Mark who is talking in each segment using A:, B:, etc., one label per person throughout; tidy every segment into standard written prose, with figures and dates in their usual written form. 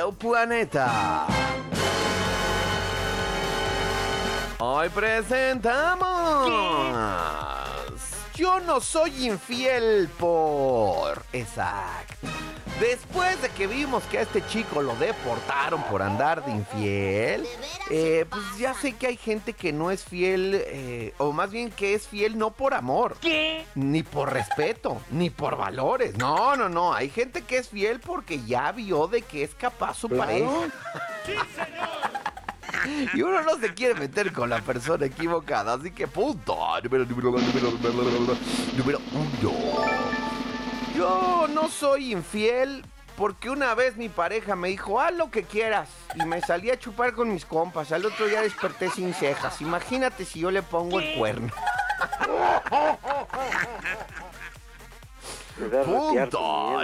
A: del planeta. Hoy presentamos... Yo no soy infiel por... Exacto. Después de que vimos que a este chico lo deportaron por andar de infiel, pues ya sé que hay gente que no es fiel, o más bien que es fiel no por amor.
B: ¿Qué?
A: Ni por respeto, ni por valores. No. Hay gente que es fiel porque ya vio de que es capaz su pareja.
B: ¡Sí, señor!
A: Y uno no se quiere meter con la persona equivocada, así que punto. Número 1. Yo no soy infiel porque una vez mi pareja me dijo, haz lo que quieras. Y me salí a chupar con mis compas. Al otro día desperté sin cejas. Imagínate si yo le pongo el cuerno. Punto.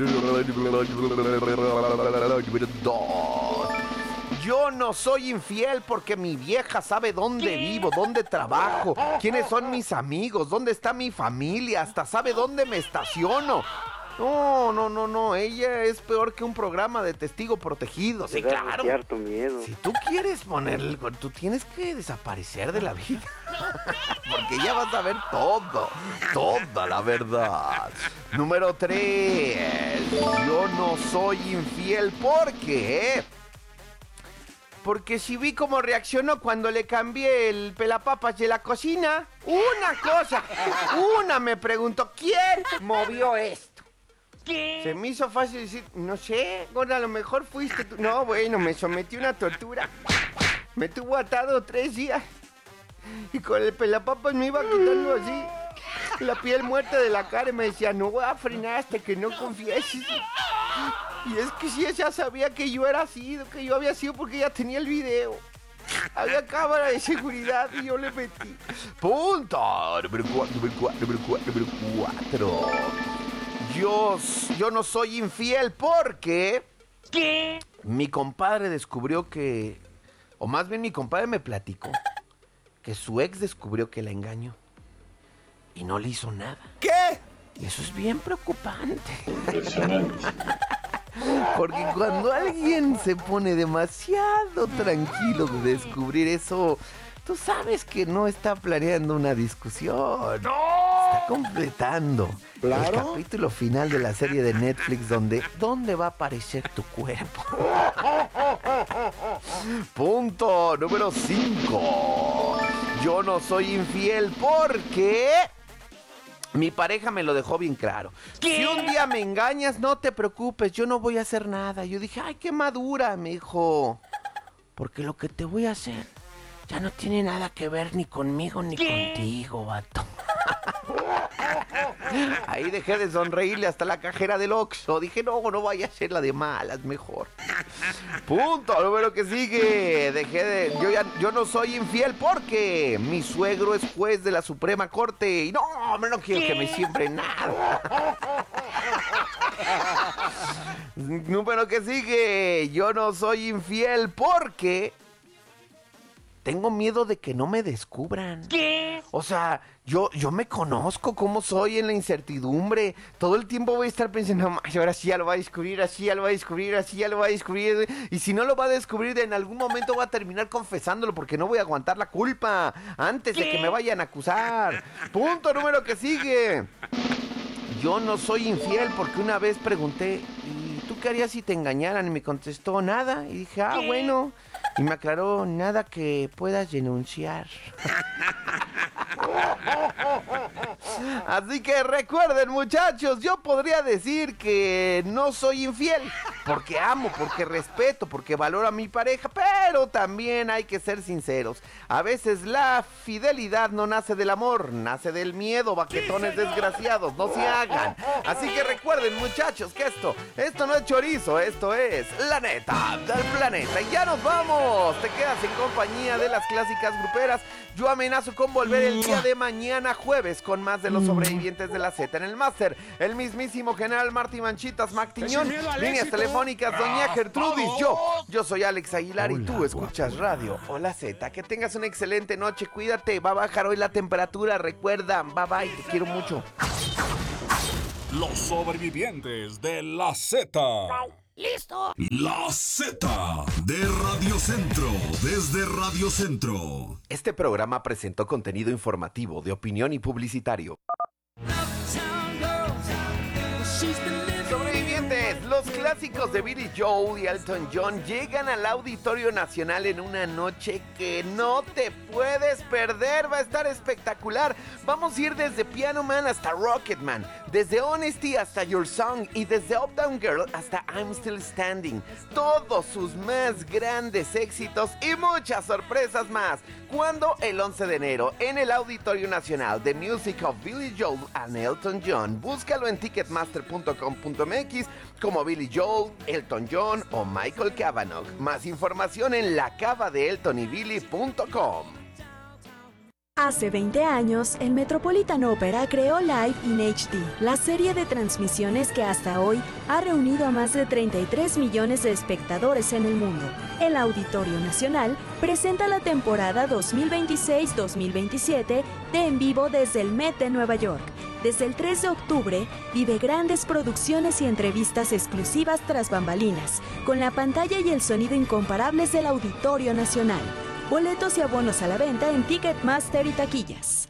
A: Número 2. Yo no soy infiel porque mi vieja sabe dónde vivo, dónde trabajo, quiénes son mis amigos, dónde está mi familia, hasta sabe dónde me estaciono. No, ella es peor que un programa de testigo protegido, sí, claro.
C: Cierto miedo.
A: Si tú quieres ponerle, tú tienes que desaparecer de la vida. Porque ya vas a ver toda la verdad. Número 3. Yo no soy infiel porque si vi cómo reaccionó cuando le cambié el pelapapas de la cocina, una me preguntó, ¿quién movió esto?
B: ¿Qué?
A: Se me hizo fácil decir, no sé, bueno, a lo mejor fuiste tú. No, bueno, me sometí a una tortura. Me tuvo atado 3 días. Y con el pelapapas me iba quitando así la piel muerta de la cara y me decía, no voy a frenar hasta que no confieses. Y es que si ella sabía que yo había sido porque ella tenía el video. Había cámara de seguridad y yo le metí. Punto. Número 4. Yo no soy infiel porque...
B: ¿Qué?
A: Mi compadre descubrió que... O más bien mi compadre me platicó que su ex descubrió que la engañó. Y no le hizo nada.
D: ¿Qué?
A: Y eso es bien preocupante.
E: Impresionante.
A: Porque cuando alguien se pone demasiado tranquilo de descubrir eso, tú sabes que no está planeando una discusión.
B: ¡No!
A: Está completando
D: Claro.
A: el capítulo final de la serie de Netflix ¿Dónde va a aparecer tu cuerpo? Punto número 5. Yo no soy infiel porque... Mi pareja me lo dejó bien claro.
B: ¿Qué?
A: Si un día me engañas, no te preocupes, yo no voy a hacer nada. Yo dije, ay, qué madura, me dijo. Porque lo que te voy a hacer ya no tiene nada que ver ni conmigo ni
B: ¿Qué?
A: contigo, vato. Ahí dejé de sonreírle hasta la cajera del Oxxo. Dije, no vaya a ser la de malas, mejor. Punto, número que sigue. Yo no soy infiel porque mi suegro es juez de la Suprema Corte. Y no quiero que me siembre nada. Número que sigue. Yo no soy infiel porque... Tengo miedo de que no me descubran.
B: ¿Qué?
A: O sea, yo me conozco cómo soy en la incertidumbre. Todo el tiempo voy a estar pensando, "Ay, ahora sí ya lo va a descubrir, así ya lo va a descubrir, así ya lo va a descubrir". Y si no lo va a descubrir, en algún momento va a terminar confesándolo porque no voy a aguantar la culpa antes de que me vayan a acusar. Punto número que sigue. Yo no soy infiel porque una vez pregunté, ¿y tú qué harías si te engañaran? Y me contestó, nada. Y dije,
B: ¿Qué?
A: bueno. Y me aclaró, nada que puedas denunciar. Así que recuerden, muchachos, yo podría decir que no soy infiel, porque amo, porque respeto, porque valoro a mi pareja, pero también hay que ser sinceros. A veces la fidelidad no nace del amor, nace del miedo, baquetones desgraciados, no se hagan. Así que recuerden, muchachos, que esto no es chorizo, esto es la neta del planeta. Y ya nos vamos, te quedas en compañía de las clásicas gruperas. Yo amenazo con volver el día de mañana jueves con más de los sobrevivientes de la Z. En el máster, el mismísimo general Martí Manchitas Mactiñón. Líneas telefónicas, doña Gertrudis. Yo soy Alex Aguilar y tú escuchas Radio Hola Z. Que tengas una excelente noche, cuídate. Va a bajar hoy la temperatura, recuerda. Bye bye, te quiero mucho.
F: Los sobrevivientes de la Z.
B: ¡Listo!
C: La Z de Radio Centro, desde Radio Centro.
A: Este programa presentó contenido informativo, de opinión y publicitario. Sobrevivientes, los clásicos de Billy Joel y Elton John llegan al Auditorio Nacional en una noche que no te puedes perder. Va a estar espectacular. Vamos a ir desde Piano Man hasta Rocketman, desde Honesty hasta Your Song y desde Uptown Girl hasta I'm Still Standing. Todos sus más grandes éxitos y muchas sorpresas más. ¿Cuándo? El 11 de enero en el Auditorio Nacional, The Music of Billy Joel and Elton John. Búscalo en ticketmaster.com.mx como Billy Joel, Elton John o Michael Cavanaugh. Más información en lacavadeeltonybilly.com.
D: Hace 20 años, el Metropolitan Opera creó Live in HD, la serie de transmisiones que hasta hoy ha reunido a más de 33 millones de espectadores en el mundo. El Auditorio Nacional presenta la temporada 2026-2027 de En Vivo desde el Met de Nueva York. Desde el 3 de octubre, vive grandes producciones y entrevistas exclusivas tras bambalinas, con la pantalla y el sonido incomparables del Auditorio Nacional. Boletos y abonos a la venta en Ticketmaster y taquillas.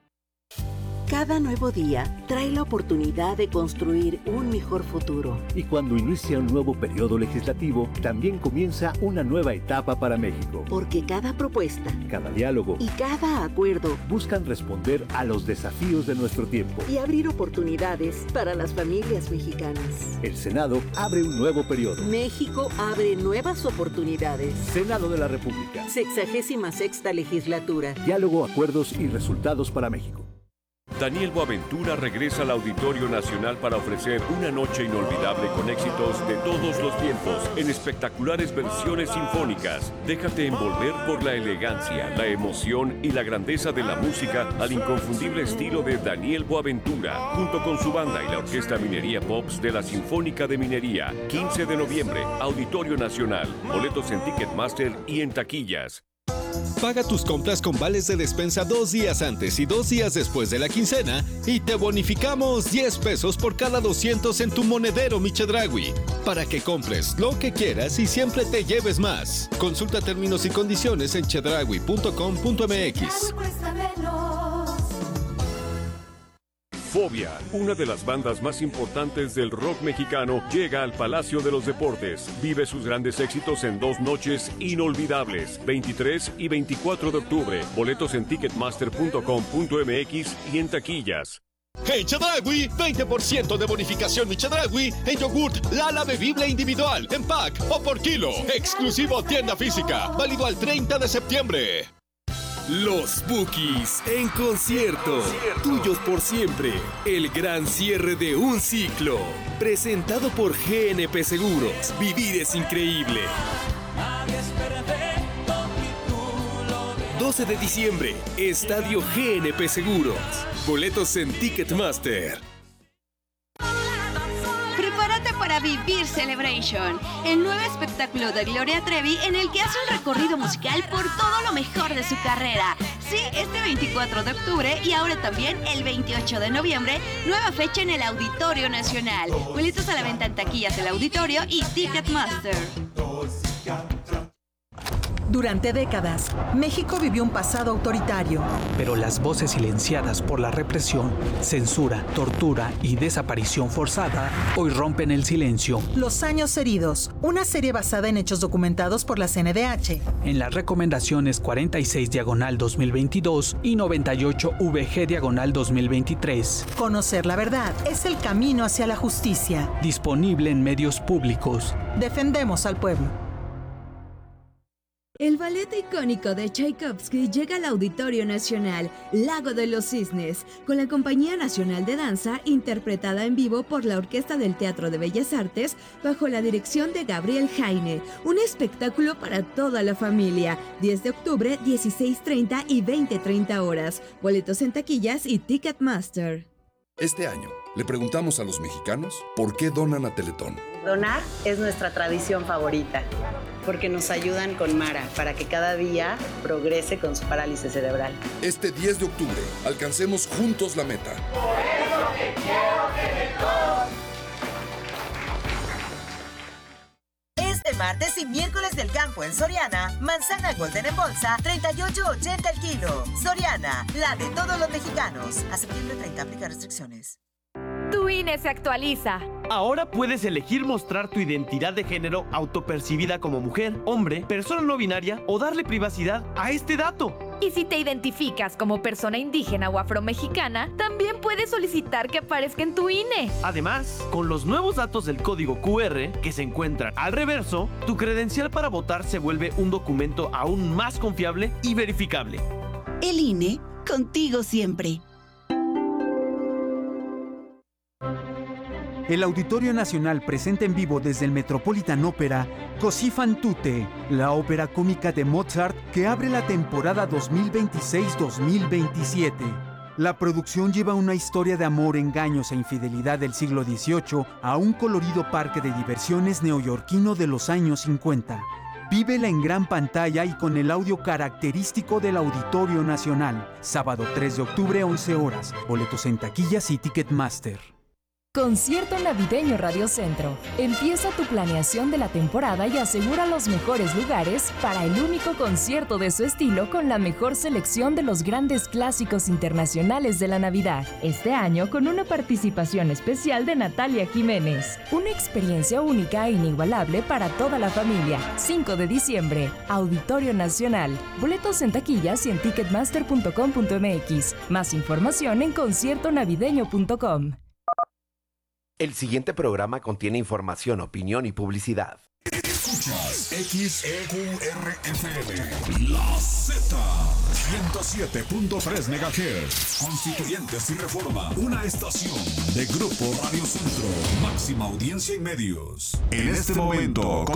E: Cada nuevo día trae la oportunidad de construir un mejor futuro.
F: Y cuando inicia un nuevo periodo legislativo, también comienza una nueva etapa para México.
E: Porque cada propuesta,
F: cada diálogo
E: y cada acuerdo
F: buscan responder a los desafíos de nuestro tiempo
E: y abrir oportunidades para las familias mexicanas.
F: El Senado abre un nuevo periodo.
E: México abre nuevas oportunidades.
F: Senado de la República.
E: 66ª legislatura.
F: Diálogo, acuerdos y resultados para México.
G: Daniel Boaventura regresa al Auditorio Nacional para ofrecer una noche inolvidable con éxitos de todos los tiempos en espectaculares versiones sinfónicas. Déjate envolver por la elegancia, la emoción y la grandeza de la música al inconfundible estilo de Daniel Boaventura, junto con su banda y la Orquesta Minería Pops de la Sinfónica de Minería. 15 de noviembre, Auditorio Nacional. Boletos en Ticketmaster y en taquillas.
H: Paga tus compras con vales de despensa 2 días antes y 2 días después de la quincena y te bonificamos 10 pesos por cada 200 en tu monedero Chedraui, para que compres lo que quieras y siempre te lleves más. Consulta términos y condiciones en chedraui.com.mx.
G: Fobia, una de las bandas más importantes del rock mexicano, llega al Palacio de los Deportes. Vive sus grandes éxitos en 2 noches inolvidables, 23 y 24 de octubre. Boletos en ticketmaster.com.mx y en taquillas.
H: En Chedraui, 20% de bonificación Chedraui en yogurt Lala bebible individual, en pack o por kilo. Exclusivo tienda física, válido al 30 de septiembre.
I: Los Bookies en concierto, tuyos por siempre, el gran cierre de un ciclo, presentado por GNP Seguros. Vivir es increíble. 12 de diciembre, Estadio GNP Seguros. Boletos en Ticketmaster.
J: Prepárate para vivir Celebration, el nuevo espectáculo de Gloria Trevi en el que hace un recorrido musical por todo lo mejor de su carrera. Sí, este 24 de octubre y ahora también el 28 de noviembre, nueva fecha en el Auditorio Nacional. Boletos a la venta en taquillas del auditorio y Ticketmaster.
K: Durante décadas, México vivió un pasado autoritario.
L: Pero las voces silenciadas por la represión, censura, tortura y desaparición forzada hoy rompen el silencio.
K: Los años heridos, una serie basada en hechos documentados por la CNDH.
L: En las recomendaciones 46/2022 y 98VG/2023.
K: Conocer la verdad es el camino hacia la justicia.
L: Disponible en medios públicos.
K: Defendemos al pueblo.
J: El ballet icónico de Tchaikovsky llega al Auditorio Nacional, Lago de los Cisnes, con la Compañía Nacional de Danza, interpretada en vivo por la Orquesta del Teatro de Bellas Artes, bajo la dirección de Gabriel Jaine. Un espectáculo para toda la familia. 10 de octubre, 16:30 y 20:30 horas. Boletos en taquillas y Ticketmaster.
M: Este año, le preguntamos a los mexicanos por qué donan a Teletón.
N: Donar es nuestra tradición favorita, porque nos ayudan con Mara para que cada día progrese con su parálisis cerebral.
M: Este 10 de octubre, alcancemos juntos la meta.
B: Por eso te quiero, Teletón.
O: Este martes y miércoles del campo en Soriana, manzana Golden en bolsa, 38.80 el kilo. Soriana, la de todos los mexicanos. A septiembre 30, aplica restricciones.
P: Tu INE se actualiza.
Q: Ahora puedes elegir mostrar tu identidad de género autopercibida como mujer, hombre, persona no binaria o darle privacidad a este dato.
P: Y si te identificas como persona indígena o afromexicana, también puedes solicitar que aparezca en tu INE.
Q: Además, con los nuevos datos del código QR que se encuentran al reverso, tu credencial para votar se vuelve un documento aún más confiable y verificable.
R: El INE, contigo siempre.
S: El Auditorio Nacional presenta en vivo desde el Metropolitan Opera Così fan tutte, la ópera cómica de Mozart que abre la temporada 2026-2027. La producción lleva una historia de amor, engaños e infidelidad del siglo XVIII a un colorido parque de diversiones neoyorquino de los años 50. Vívela en gran pantalla y con el audio característico del Auditorio Nacional. Sábado 3 de octubre, 11 horas. Boletos en taquillas y Ticketmaster.
T: Concierto Navideño Radio Centro. Empieza tu planeación de la temporada y asegura los mejores lugares para el único concierto de su estilo con la mejor selección de los grandes clásicos internacionales de la Navidad. Este año con una participación especial de Natalia Jiménez. Una experiencia única e inigualable para toda la familia. 5 de diciembre, Auditorio Nacional. Boletos en taquillas y en ticketmaster.com.mx. Más información en conciertonavideño.com.
A: El siguiente programa contiene información, opinión y publicidad.
C: Escuchas XEQRFM, La Z, 107.3 MHz, Constituyentes y Reforma, una estación de Grupo Radio Centro, máxima audiencia y medios. En este momento